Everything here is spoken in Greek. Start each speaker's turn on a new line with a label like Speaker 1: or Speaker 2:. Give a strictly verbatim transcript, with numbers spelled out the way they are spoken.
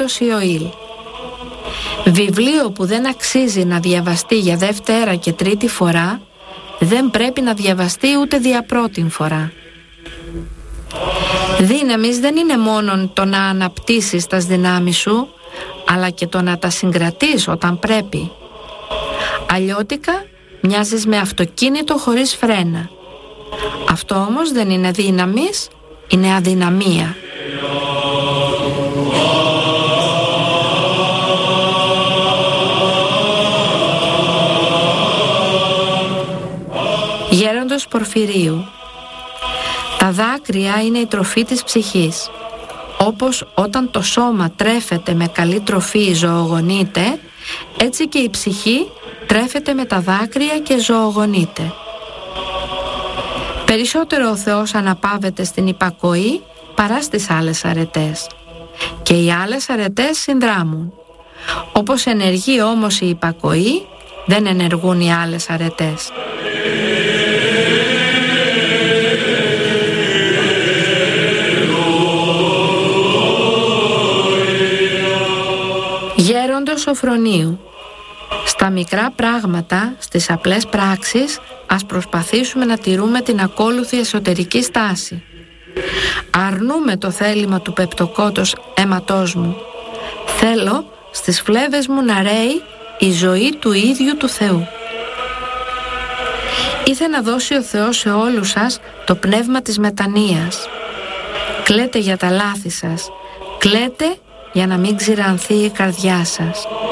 Speaker 1: Κύριος Ιωήλ. Βιβλίο που δεν αξίζει να διαβαστεί για δεύτερα και τρίτη φορά δεν πρέπει να διαβαστεί ούτε δια πρώτην φορά. Δύναμης δεν είναι μόνον το να αναπτύσσεις τας δυνάμεις σου, αλλά και το να τα συγκρατείς όταν πρέπει. Αλλιώτικα μοιάζεις με αυτοκίνητο χωρίς φρένα. Αυτό όμως δεν είναι δύναμης, είναι αδυναμία. Γέροντος Πορφυρίου. Τα δάκρυα είναι η τροφή της ψυχής. Όπως όταν το σώμα τρέφεται με καλή τροφή ζωογονείται, έτσι και η ψυχή τρέφεται με τα δάκρυα και ζωογονείται. Περισσότερο ο Θεός αναπαύεται στην υπακοή παρά στις άλλες αρετές. Και οι άλλες αρετές συνδράμουν. Όπως ενεργεί όμως η υπακοή, δεν ενεργούν οι άλλες αρετές. Γέροντος Σοφρονίου. Στα μικρά πράγματα, στις απλές πράξεις, ας προσπαθήσουμε να τηρούμε την ακόλουθη εσωτερική στάση. Αρνούμε το θέλημα του πεπτοκότος αίματός μου. Θέλω στις φλέβες μου να ρέει η ζωή του ίδιου του Θεού. Ήθε να δώσει ο Θεός σε όλους σας το πνεύμα της μετανοίας. Κλαίτε για τα λάθη σας. Κλαίτε για να μην ξηρανθεί η καρδιά σας.